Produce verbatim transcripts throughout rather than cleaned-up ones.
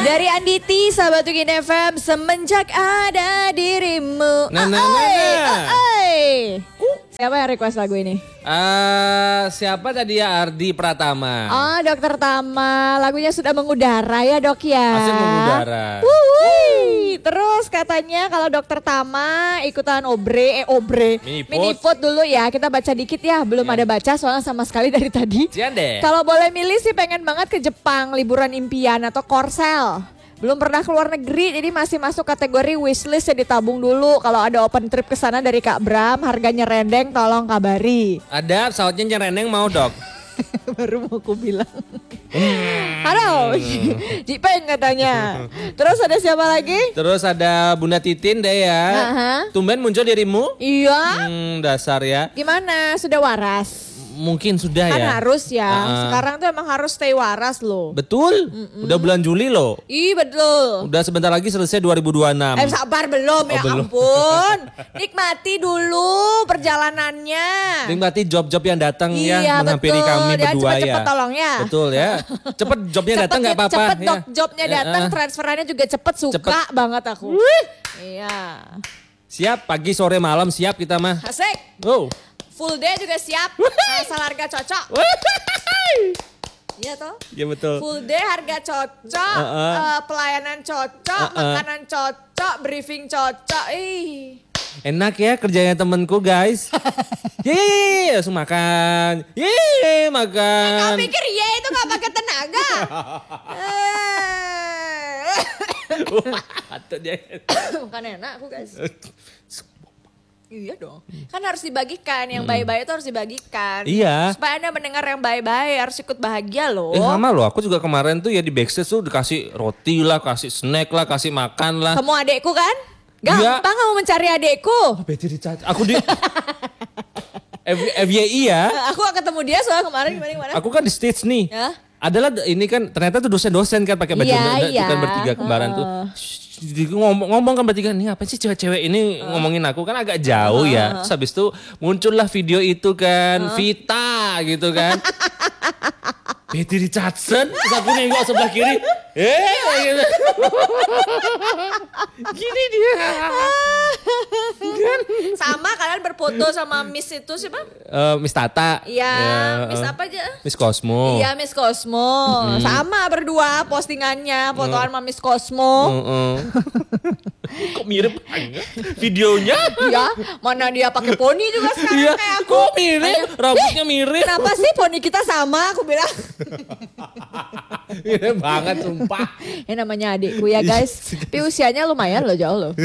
Dari Anditi, sahabat Ugin F M, semenjak ada dirimu. Nah, nah, nah, nah. Siapa yang request lagu ini? Uh, siapa tadi ya? Ardi Pratama. Oh, Dokter Tama. Lagunya sudah mengudara ya, Dok ya. Asik mengudara. Wuhui. Terus katanya kalau Dokter Tama ikutan obre, eh obre. Mini vote dulu ya. Kita baca dikit ya. Belum Ya. ada baca soalnya sama sekali dari tadi. Cian deh. Kalau boleh milih sih pengen banget ke Jepang, liburan impian atau Korsel. Belum pernah keluar negeri, jadi masih masuk kategori wishlist ya, ditabung dulu. Kalau ada open trip ke sana dari Kak Bram, harganya rendeng, tolong kabari. Ada pesawatnya nyereneng mau dok. Baru mau aku bilang. Halo, Jipeng katanya. Terus ada siapa lagi? Terus ada Bunda Titin deh ya. Aha. Tumben muncul dirimu. Iya. Hmm, dasar ya. Gimana? Sudah waras? Mungkin sudah Kan ya. harus ya. Uh-uh. Sekarang tuh emang harus stay waras loh. Betul. Mm-mm. Udah bulan Juli loh. Ih betul. Udah sebentar lagi selesai dua ribu dua puluh enam. Eh sabar belum Oh, ya belum. ampun. Nikmati dulu perjalanannya. Nikmati job-job yang datang Iya, ya menghampiri betul. kami Dan berdua cepet-cepet ya. tolong ya. Betul ya. Cepet jobnya datang nggak apa-apa. Cepet ya. dok jobnya datang, Eh, eh. transferannya juga cepet, suka Cepet. banget aku. Iya. Siap pagi sore malam siap kita mah. Asik. Oh. Full day juga siap. Asal harga cocok. Iya toh? Ya betul. Full day harga cocok, Uh-uh. eh, pelayanan cocok, Uh-uh. makanan cocok, briefing cocok. Ih. Enak ya kerjanya temenku guys. Yeay, langsung makan. Yeay, makan. Kau pikir iya itu gak pakai tenaga? Atau dia. Bukan enak aku guys. Iya dong. Kan harus dibagikan, yang baik-baik itu harus dibagikan. Iya. Supaya Anda mendengar yang baik-baik, harus ikut bahagia loh. Eh sama loh, aku juga kemarin tuh ya di backstage tuh dikasih roti lah, kasih snack lah, kasih makan lah. Kamu adekku kan? Iya. Gampang kamu mencari adekku. Beti dicaci. Aku di F Y I ya. Aku ketemu dia soal kemarin gimana gimana. Aku kan di stage nih. Ya. Adalah ini kan ternyata tuh dosen-dosen kan pakai baju Iya, itu iya. kan bertiga kembaran tuh. Shhh, ngomong, ngomong kan bertiga nih apa sih cewek-cewek ini ngomongin aku kan agak jauh ya. Terus habis itu muncullah video itu kan Vita gitu kan. Betty Richardson, terus aku nengok sebelah kiri, eh gitu. Gini dia. Kan? Sama kalian berfoto sama Miss itu siapa? Eh, Miss Tata. Iya, Ya, Miss eh, apa aja? Miss Cosmo. Iya, Miss Cosmo. Sama berdua postingannya, fotoan sama Miss Cosmo. Heeh. Kok mirip banget videonya? Iya, mana dia pakai poni juga sekarang Iya, kayak aku. kok mirip? Rambutnya mirip. Kenapa sih poni kita sama? Aku bilang. Mirip banget sumpah. Ini namanya adikku ya guys. Tapi usianya lumayan loh, jauh loh.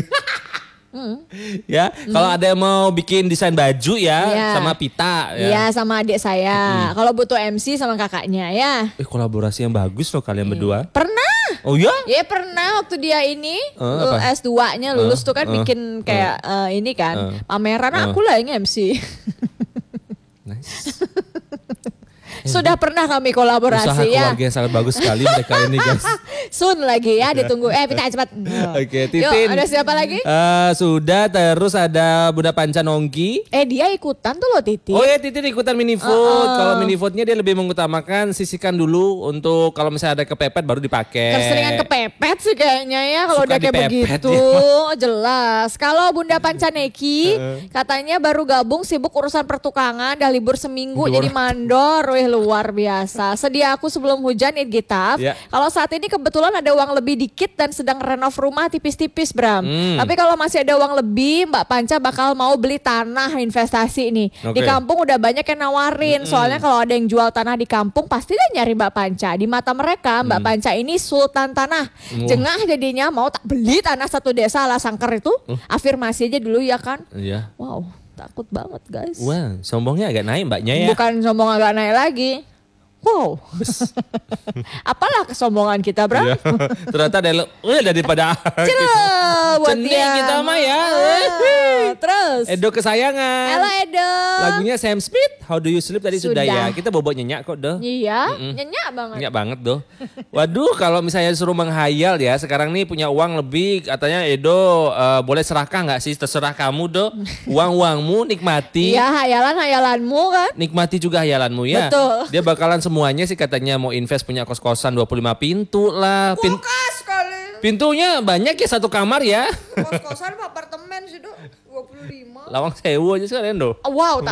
Ya, kalau ada yang mau bikin desain baju ya Iya. sama Pita ya. Iya, sama adik saya. Kalau butuh M C sama kakaknya ya. Eh kolaborasi yang bagus loh kalian berdua. Pernah. Oh ya? Ya pernah waktu dia ini Eh, apa? S dua-nya lulus Eh, tuh kan eh, bikin kayak eh, ini kan eh, pameran eh. aku lah yang M C. Nice. Sudah pernah kami Usaha kolaborasi ya. keluarga yang sangat bagus sekali mereka ini guys. Sun lagi ya ditunggu. Eh Pita cepat. Oke, Yuk Titin. ada siapa lagi? Eh, sudah, terus ada Bunda Panca Nongki. Eh dia ikutan tuh loh Titi. Oh ya Titin ikutan mini vote. Uh-uh. Kalau mini vote-nya dia lebih mengutamakan sisihkan dulu untuk kalau misalnya ada kepepet baru dipakai. Keseringan kepepet sih kayaknya ya kalau Suka udah kayak dipepet begitu. ya. Jelas. Kalau Bunda Pancaneki katanya baru gabung sibuk urusan pertukangan, dah libur seminggu Libur. jadi mandor. Wih luar biasa. Sedia aku sebelum hujan it gitaf. Ya. Kalau saat ini kebetulan ada uang lebih dikit dan sedang renov rumah tipis-tipis Bram. Hmm. Tapi kalau masih ada uang lebih Mbak Panca bakal mau beli tanah investasi nih. Di Oke. kampung udah banyak yang nawarin. Soalnya kalau ada yang jual tanah di kampung pasti dia nyari Mbak Panca. Di mata mereka Mbak Panca ini sultan tanah. Oh. Jengah jadinya mau tak beli tanah satu desa ala sangker itu. Afirmasi aja dulu ya kan. Iya. Wow takut banget guys. Wah, sombongnya agak naik mbaknya ya. Bukan sombong agak naik lagi. Wow. Apalah kesombongan kita Bram. Iya. Ternyata ada udah daripada Cila buat Cenik dia. kita mah ya. Ah, terus. Edo kesayangan. Halo Edo. Lagunya Sam Smith, How Do You Sleep tadi sudah, Sudah. ya. Kita bobot nyenyak kok doh. Iya, nyenyak banget. Nyenyak banget doh. Waduh, kalau misalnya disuruh menghayal ya, sekarang nih punya uang lebih, katanya Edo eh, boleh serahkah nggak sih? Terserah kamu doh. Uang-uangmu nikmati. Iya, hayalan-hayalanmu kan. Nikmati juga hayalanmu ya. Betul. Dia bakalan semuanya sih katanya mau invest punya kos-kosan dua puluh lima pintu lah. Pin- Kulkas Pintunya banyak ya satu kamar ya. Kos-kosan apa apartemen sih, Dok? dua puluh lima. Lawang sewu aja sekalian doh. Wow,